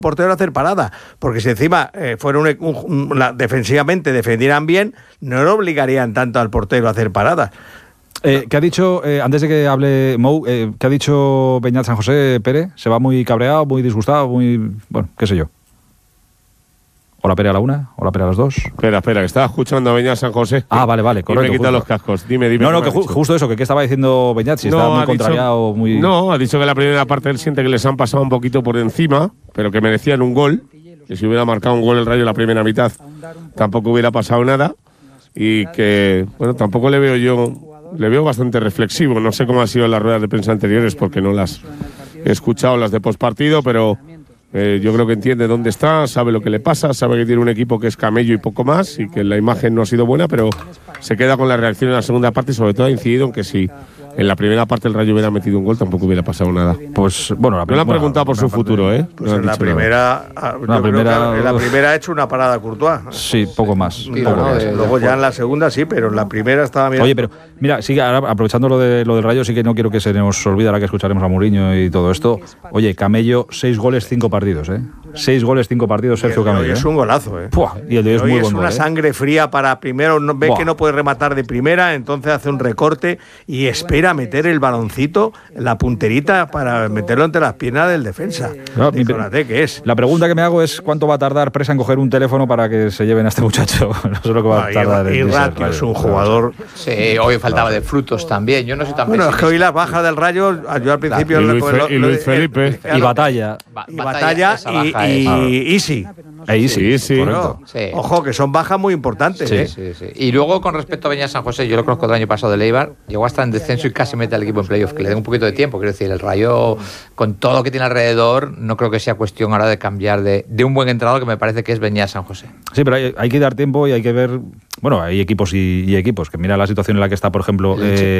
portero a hacer parada, porque si encima defensivamente defendieran bien, no lo obligarían tanto al portero a hacer paradas. ¿Qué ha dicho, antes de que hable Mou, qué ha dicho Beñat San José Pérez? ¿Se va muy cabreado, muy disgustado, bueno, qué sé yo? ¿O la Pérez a la una? ¿O la Pérez a las dos? Espera, que estaba escuchando a Beñat San José. Vale, correcto. Y me he quitado los cascos. Dime. No, que justo eso, que estaba diciendo Beñat, si estaba muy contrariado, muy... No, ha dicho que la primera parte él siente que les han pasado un poquito por encima, pero que merecían un gol. Que si hubiera marcado un gol el Rayo en la primera mitad, tampoco hubiera pasado nada. Y que, bueno, tampoco le veo bastante reflexivo. No sé cómo ha sido las ruedas de prensa anteriores porque no las he escuchado, las de postpartido, pero yo creo que entiende dónde está, sabe lo que le pasa, sabe que tiene un equipo que es camello y poco más y que la imagen no ha sido buena, pero se queda con la reacción en la segunda parte y sobre todo ha incidido en que si en la primera parte el Rayo hubiera metido un gol tampoco hubiera pasado nada. Pues bueno, no le han preguntado por su futuro, ¿eh? Pues en la primera ha hecho una parada Courtois. Sí, poco más. Luego ya en la segunda sí, pero en la primera estaba bien. Oye, pero mira, sí, ahora, aprovechando lo del Rayo, sí que no quiero que se nos olvide ahora que escucharemos a Mourinho y todo esto. Oye, Camello, 6 goles, 5 partidos, 6 goles, 5 partidos, Sergio Camello. Es un golazo, Puah, y el de hoy es muy bueno. Es una sangre fría para primero, ve que no puede rematar de primera, entonces hace un recorte y espera meter el baloncito, la punterita para meterlo entre las piernas del defensa. ¿Qué es? La pregunta que me hago es ¿cuánto va a tardar Presa en coger un teléfono para que se lleven a este muchacho? No sé lo que va a tardar. Y Ratio es un jugador... Sí, hoy faltaba de frutos también. Yo no sé tan Bueno, es que hoy las bajas del Rayo, yo al principio... Y Luis Felipe. Y Batalla. Y Easy. Sí. Correcto. Sí. Ojo, que son bajas muy importantes. Sí. Y luego, con respecto a Beñat San José, yo lo conozco del año pasado de Eibar, llegó hasta en descenso y casi mete al equipo en playoff, que le den un poquito de tiempo. Quiero decir, el Rayo, con todo lo que tiene alrededor, no creo que sea cuestión ahora de cambiar de un buen entrenador, que me parece que es Beñat San José. Sí, pero hay que dar tiempo y hay que ver... Bueno, hay equipos y equipos, que mira la situación en la que está, por ejemplo...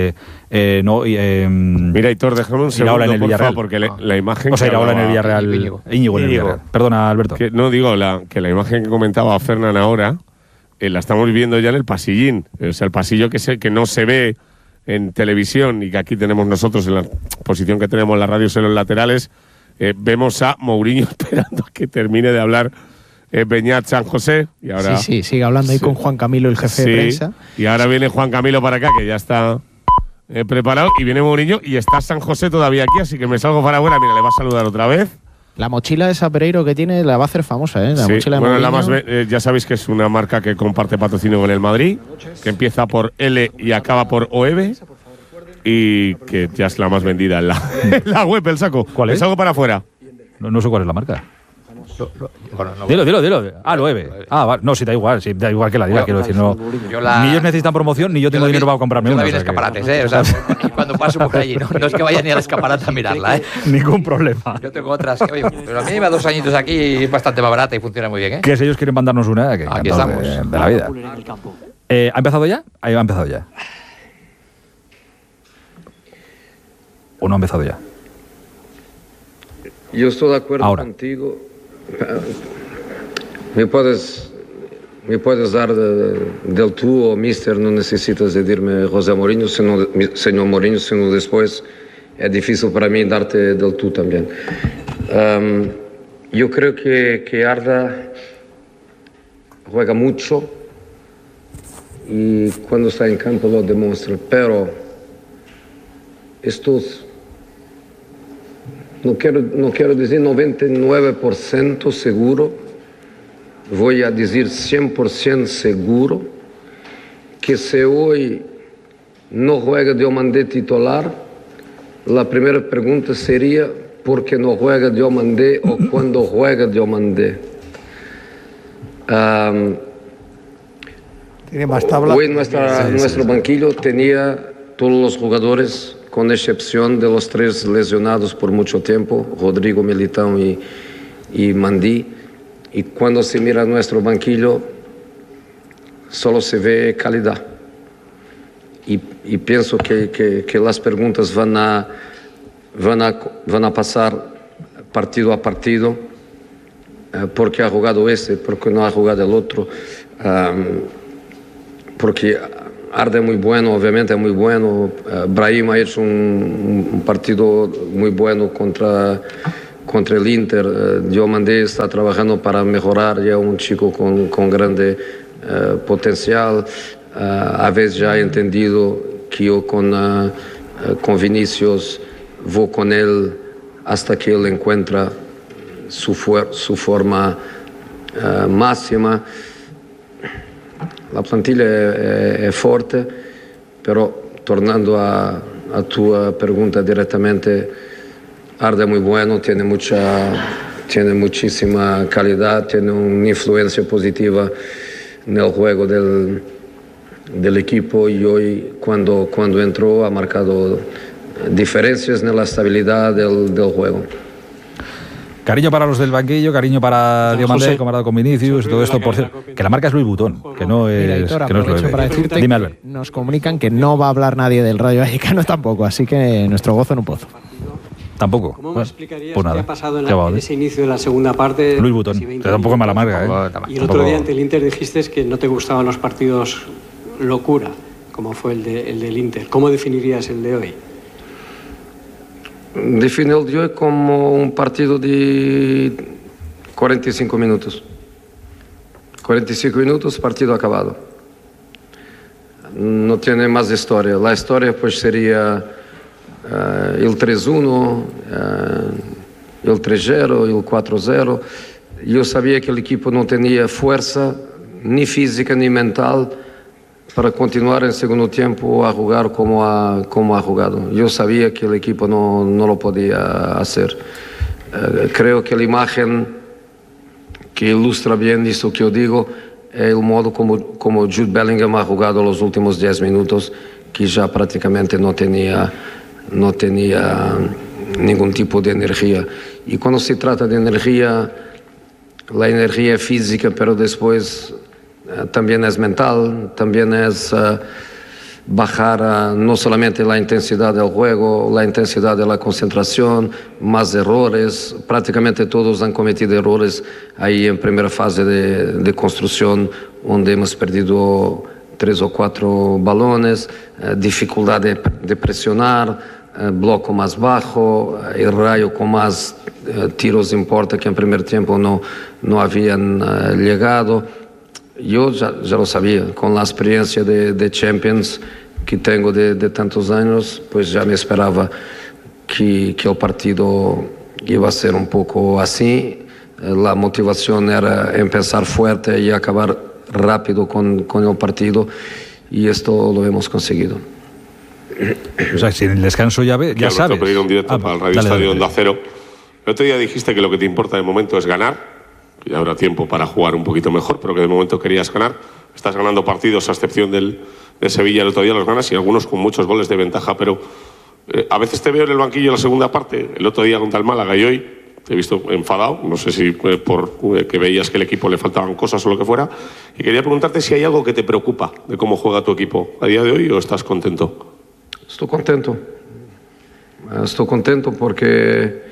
mira, Hitor, déjame un segundo, en el Villarreal, porque la imagen... O sea, Iraola en el Villarreal... Íñigo en el Villarreal. Perdona, Alberto. Que la imagen que comentaba Fernán ahora, la estamos viviendo ya en el pasillín. O sea, el pasillo que no se ve en televisión y que aquí tenemos nosotros en la posición que tenemos las radios en los laterales, vemos a Mourinho esperando a que termine de hablar Beñat San José. Y ahora, sí, sigue hablando ahí con Juan Camilo, el jefe de prensa. Y ahora viene Juan Camilo para acá, que ya está preparado, y viene Mourinho y está San José todavía aquí, así que me salgo para afuera. Mira, le va a saludar otra vez. La mochila esa Pereiro que tiene la va a hacer famosa, ¿eh? Mochila de Mourinho. Ya sabéis que es una marca que comparte patrocinio con el Madrid, que empieza por L y acaba por OEB, y que ya es la más vendida en la web, el saco. ¿Cuál es? El saco para afuera. No sé cuál es la marca. Dilo. Loewe. No, si da igual que la diga, quiero decir, no. Ni ellos necesitan promoción, ni yo tengo dinero para comprarme una. Yo la vi en escaparates, O sea, cuando paso por allí, no es que vaya ni al escaparate a mirarla, Ningún problema. Yo tengo otras que, oye, pero a mí lleva 2 añitos aquí y es bastante más barata y funciona muy bien, Que si ellos quieren mandarnos una, que aquí estamos. De la vida. ¿Ha empezado ya? Ahí ha empezado ya. ¿O no ha empezado ya? Yo estoy de acuerdo contigo. Me puedes dar del tú o mister, no necesitas decirme José Mourinho, señor Mourinho, sino después es difícil para mí darte del tú también. Yo creo que Arda juega mucho y cuando está en campo lo demuestra, pero estos... No quiero decir 99% seguro, voy a decir 100% seguro que si hoy no juega Diomandé titular, la primera pregunta sería ¿por qué no juega Diomandé o cuándo juega Diomandé? Tiene más tabla. Hoy nuestro banquillo tenía todos los jugadores, con excepción de los 3 lesionados por mucho tiempo, Rodrigo, Militão y Mandí. Y cuando se mira nuestro banquillo, solo se ve calidad. Y pienso que las preguntas van a pasar partido a partido, porque ha jugado este, porque no ha jugado el otro, porque... Arda es muy bueno, obviamente es muy bueno. Brahim ha hecho un partido muy bueno contra contra el Inter, Diomandé está trabajando para mejorar, ya un chico con grande potencial. A veces ya he entendido que yo con Vinicius voy con él hasta que él encuentra su forma máxima. La plantilla es fuerte, pero tornando a tu pregunta directamente, Arda es muy bueno, tiene muchísima calidad, tiene una influencia positiva en el juego del equipo, y hoy cuando entró ha marcado diferencias en la estabilidad del juego. Cariño para los del banquillo, cariño para Diomandé, comparado con Vinicius, todo esto, por cierto, que la marca es Louis Vuitton, que no es, Mira, que no es lo para decirte, Dime, Albert. nos comunican que no va a hablar nadie del Rayo Vallecano tampoco, así que nuestro gozo en un pozo. Tampoco. ¿Cómo me explicarías pues nada. qué ha pasado en ese inicio de la segunda parte? Louis Vuitton, te da un poco mala marca, ¿eh? Y el otro día ante el Inter dijiste que no te gustaban los partidos locura, como fue el del Inter. ¿Cómo definirías el de hoy? Define el de hoy como un partido de 45 minutos. 45 minutos, partido acabado. No tiene más historia. La historia pues sería el 3-1, el 3-0, el 4-0. Yo sabía que el equipo no tenía fuerza, ni física ni mental, para continuar en segundo tiempo a jugar como ha jugado. Yo sabía que el equipo no lo podía hacer. Creo que la imagen que ilustra bien esto que yo digo es el modo como Jude Bellingham ha jugado los últimos 10 minutos, que ya prácticamente no tenía ningún tipo de energía. Y cuando se trata de energía, la energía es física, pero después también es mental, también es bajar no solamente la intensidad del juego, la intensidad de la concentración, más errores. Prácticamente todos han cometido errores ahí en primera fase de construcción, donde hemos perdido 3 o 4 balones, dificultad de presionar, bloco más bajo, el Rayo con más tiros en puerta que en primer tiempo no habían llegado. Yo ya lo sabía, con la experiencia de Champions que tengo de tantos años, pues ya me esperaba que el partido iba a ser un poco así. La motivación era empezar fuerte y acabar rápido con el partido, y esto lo hemos conseguido. O sea, si en el descanso ya sabes. Pedir un directo para el Radio Estadio Onda Cero. El otro día dijiste que lo que te importa de momento es ganar, que ya habrá tiempo para jugar un poquito mejor, pero que de momento querías ganar. Estás ganando partidos, a excepción de Sevilla, el otro día los ganas, y algunos con muchos goles de ventaja, pero a veces te veo en el banquillo en la segunda parte, el otro día contra el Málaga, y hoy te he visto enfadado, no sé si por que veías que el equipo le faltaban cosas o lo que fuera, y quería preguntarte si hay algo que te preocupa de cómo juega tu equipo a día de hoy, o estás contento. Estoy contento porque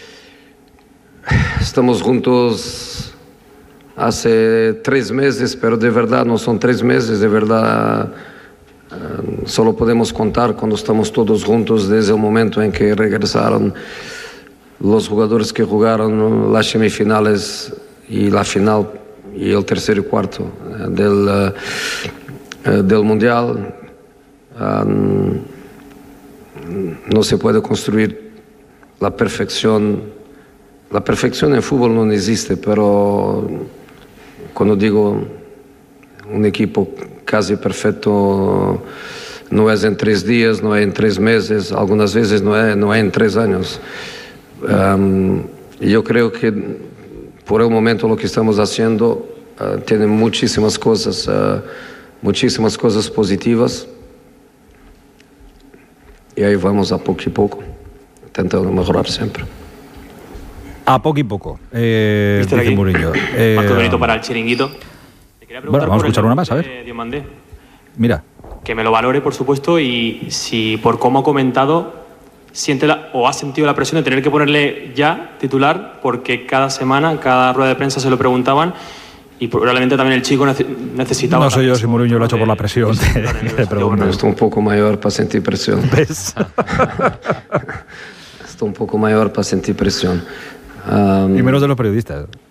estamos juntos hace 3 meses, pero de verdad no son 3 meses, de verdad solo podemos contar cuando estamos todos juntos desde el momento en que regresaron los jugadores que jugaron las semifinales y la final y el tercer y cuarto del Mundial. No se puede construir la perfección. La perfección en fútbol no existe, pero cuando digo un equipo casi perfecto, no es en 3 días, no es en 3 meses, algunas veces no es en 3 años. Yo creo que por el momento lo que estamos haciendo tiene muchísimas cosas positivas, y ahí vamos a poco y poco, intentando mejorar siempre. A poco y poco, dice Mourinho. Marco Benito para el Chiringuito. Bueno, vamos a escuchar una más, a ver. Diomandé. Mira. Que me lo valore, por supuesto, y si por cómo ha comentado, ha sentido la presión de tener que ponerle ya titular, porque cada semana, cada rueda de prensa se lo preguntaban, y probablemente también el chico necesitaba... No sé yo si Mourinho lo ha hecho por la presión. Estoy un poco mayor para sentir presión. ¿Ves? Estoy un poco mayor para sentir presión. Y menos de los periodistas.